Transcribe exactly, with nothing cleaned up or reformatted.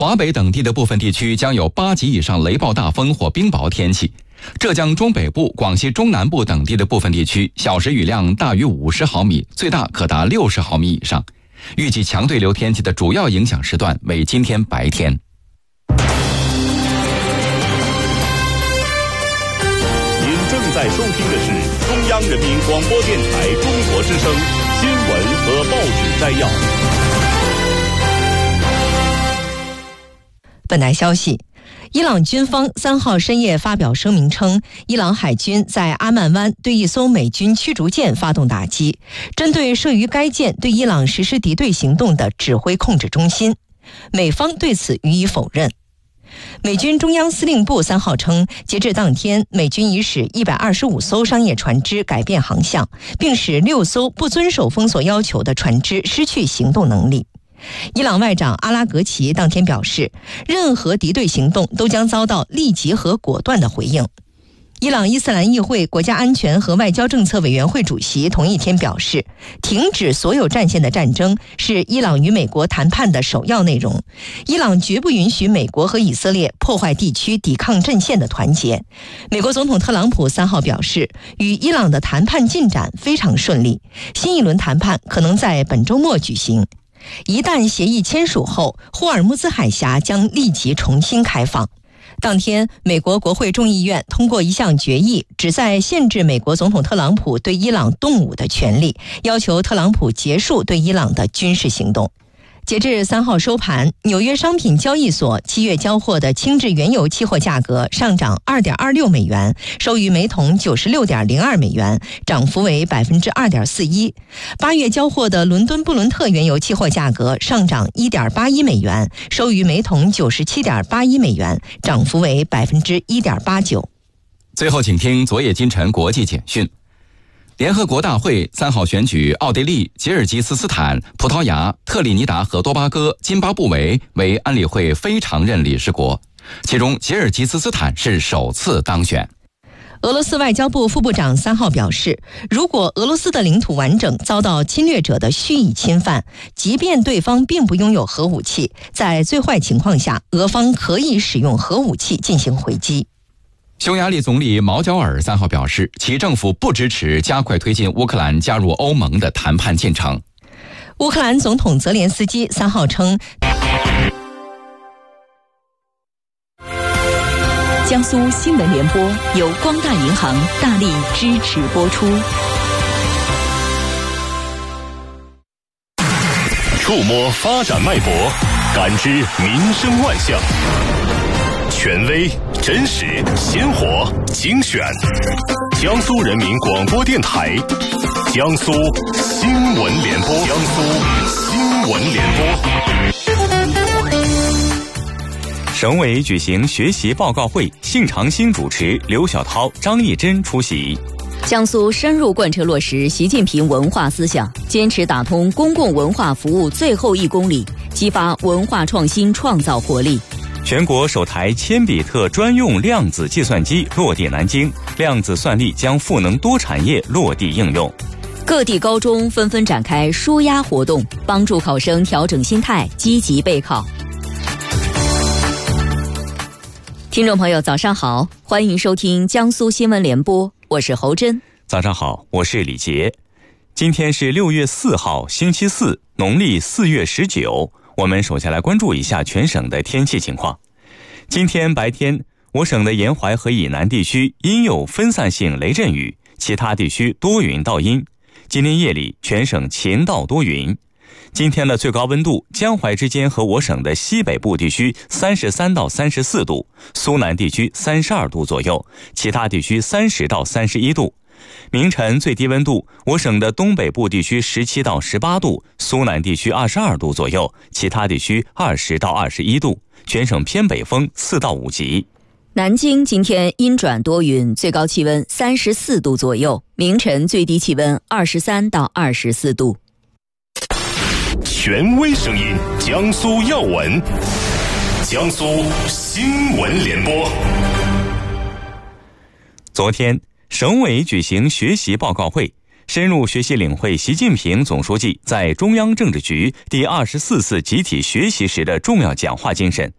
华北等地的部分地区将有八级以上雷暴大风或冰雹天气。浙江中北部、广西中南部等地的部分地区，小时雨量大于五十毫米，最大可达六十毫米以上。预计强对流天气的主要影响时段为今天白天。 您正在收听的是中央人民广播电台中国之声新闻和报纸摘要。 本台消息，伊朗军方三号深夜发表声明称，伊朗海军在阿曼湾对一艘美军驱逐舰发动打击，针对设于该舰对伊朗实施敌对行动的指挥控制中心。美方对此予以否认。美军中央司令部三号称，截至当天，美军已使一百二十五艘商业船只改变航向，并使六艘不遵守封锁要求的船只失去行动能力。伊朗外长阿拉格齐当天表示，任何敌对行动都将遭到立即和果断的回应。伊朗伊斯兰议会国家安全和外交政策委员会主席同一天表示，停止所有战线的战争是伊朗与美国谈判的首要内容。伊朗绝不允许美国和以色列破坏地区抵抗阵线的团结。美国总统特朗普三号表示，与伊朗的谈判进展非常顺利，新一轮谈判可能在本周末举行。一旦协议签署后，霍尔木兹海峡将立即重新开放。当天，美国国会众议院通过一项决议，旨在限制美国总统特朗普对伊朗动武的权利，要求特朗普结束对伊朗的军事行动。截至三号收盘，纽约商品交易所七月交货的轻质原油期货价格上涨 二点二六美元，收于每桶 九十六点零二美元，涨幅为 百分之二点四一。八月交货的伦敦布伦特原油期货价格上涨 一点八一美元，收于每桶 九十七点八一美元，涨幅为 百分之一点八九。 最后请听昨夜今晨国际简讯。联合国大会三号选举奥地利、吉尔吉斯斯坦、葡萄牙、特立尼达和多巴哥、津巴布韦为安理会非常任理事国，其中吉尔吉斯斯坦是首次当选。 俄罗斯外交部副部长三号表示，如果俄罗斯的领土完整遭到侵略者的蓄意侵犯，即便对方并不拥有核武器，在最坏情况下，俄方可以使用核武器进行回击。 匈牙利总理毛焦尔三号表示，其政府不支持加快推进乌克兰加入欧盟的谈判进程。 乌克兰总统泽连斯基三号称， 江苏新闻联播由光大银行大力支持播出。 触摸发展脉搏，感知民生万象。权威、真实、鲜活、精选。江苏人民广播电台，江苏新闻联播，江苏新闻联播。省委举行学习报告会，信长兴主持，刘晓涛、张义珍出席。 江苏深入贯彻落实习近平文化思想，坚持打通公共文化服务最后一公里，激发文化创新创造活力。 全国首台铅比特专用量子计算机落地南京，量子算力将赋能多产业落地应用。 各地高中纷纷展开舒压活动，帮助考生调整心态，积极备考。听众朋友早上好，欢迎收听江苏新闻联播，我是侯珍。 早上好，我是李杰。今天是六月四号星期四，农历四月十九。我们首先来关注一下全省的天气情况。今天白天，我省的沿淮和以南地区阴有分散性雷阵雨，其他地区多云到阴。今天夜里，全省晴到多云。今天的最高温度，江淮之间和我省的西北部地区三十三到三十四度，苏南地区三十二度左右，其他地区三十到三十一度。明晨最低温度，我省的东北部地区十七到十八度，苏南地区二十二度左右，其他地区二十到二十一度，全省偏北风四到五级。 南京今天阴转多云，最高气温三十四度左右，明晨最低气温二十三到二十四度。 权威声音，江苏要闻，江苏新闻联播。 昨天，省委举行学习报告会，深入学习领会习近平总书记在中央政治局第二十四次集体学习时的重要讲话精神，